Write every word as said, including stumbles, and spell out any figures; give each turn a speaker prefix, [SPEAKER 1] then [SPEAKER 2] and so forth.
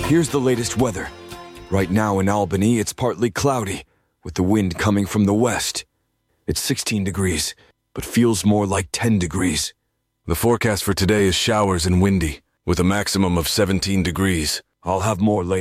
[SPEAKER 1] here's the latest weather. Right now in Albany, it's partly cloudy, with the wind coming from the west. It's sixteen degrees, but feels more like ten degrees.
[SPEAKER 2] The forecast for today is showers and windy, with a maximum of seventeen degrees.
[SPEAKER 1] I'll have more later.